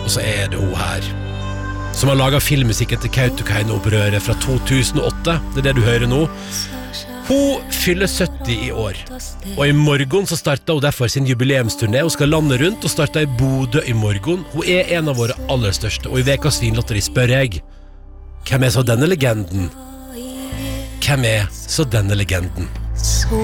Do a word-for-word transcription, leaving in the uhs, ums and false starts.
Og så er det hun her, som har laget filmmusikken til Kautokeino-opprøret fra to tusen og åtte. Det er det du hører nå. Hun fyller sytti i år, og i morgen så starter hun derfor sin jubileumsturné. Hun skal lande rundt og starte i Bodø i morgen. Hun er en av våre aller største, og i Vekas Vinlotteri spør jeg: hvem er så denne legenden? Hvem er så denne legenden?